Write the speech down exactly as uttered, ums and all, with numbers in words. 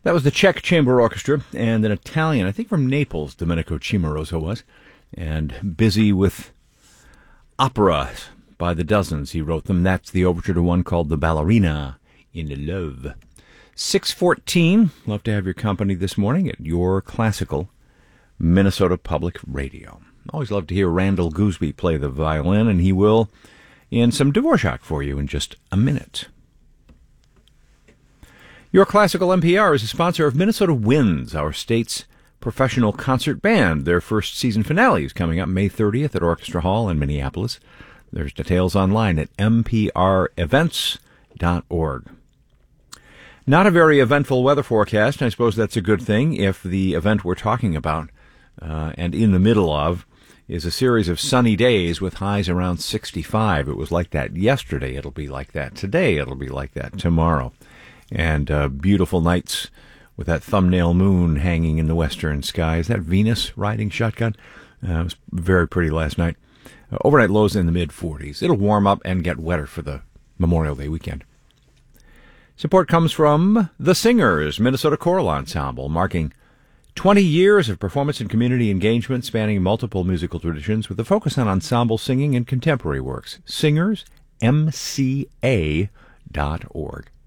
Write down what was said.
That was the Czech Chamber Orchestra and an Italian, I think from Naples, Domenico Cimarosa was, and busy with opera by the dozens. He wrote them. That's the overture to one called The Ballerina in Love. six fourteen, love to have your company this morning at your classical Minnesota Public Radio. Always love to hear Randall Gooseby play the violin, and he will in some Dvorak for you in just a minute. Your Classical N P R is a sponsor of Minnesota Winds, our state's professional concert band. Their first season finale is coming up May thirtieth at Orchestra Hall in Minneapolis. There's details online at m p r events dot org. Not a very eventful weather forecast. I suppose that's a good thing if the event we're talking about uh, and in the middle of is a series of sunny days with highs around sixty-five. It was like that yesterday. It'll be like that today. It'll be like that tomorrow. And uh, beautiful nights with that thumbnail moon hanging in the western sky. Is that Venus riding shotgun? Uh, it was very pretty last night. Uh, overnight lows in the mid-forties. It'll warm up and get wetter for the Memorial Day weekend. Support comes from The Singers, Minnesota Choral Ensemble, marking twenty years of performance and community engagement spanning multiple musical traditions with a focus on ensemble singing and contemporary works. Singers M C A dot org.